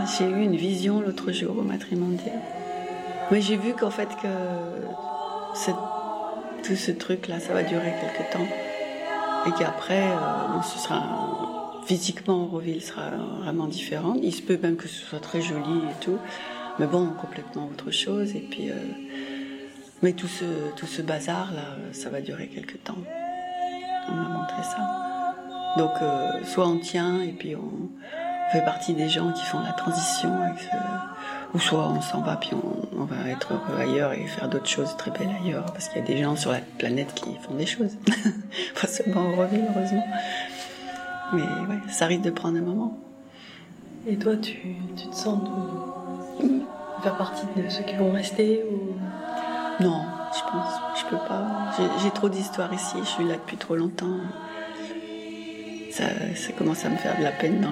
j'ai eu une vision l'autre jour au matrimonial. Mais j'ai vu qu'en fait tout ce truc-là, ça va durer quelque temps. Et qu'après, ce sera physiquement, Auroville sera vraiment différente. Il se peut même que ce soit très joli et tout. Mais bon, complètement autre chose. Et puis, mais tout ce bazar-là, ça va durer quelque temps. On m'a montré ça. Donc, soit on tient et puis on fait partie des gens qui font la transition avec ou soit on s'en va puis on va être heureux ailleurs et faire d'autres choses très belles ailleurs, parce qu'il y a des gens sur la planète qui font des choses. Pas seulement Auroville, heureusement. Mais ouais, ça risque de prendre un moment. Et toi, tu te sens faire partie de ceux qui vont rester ou... Non, je pense, je peux pas. J'ai trop d'histoires ici, je suis là depuis trop longtemps. Ça commence à me faire de la peine dans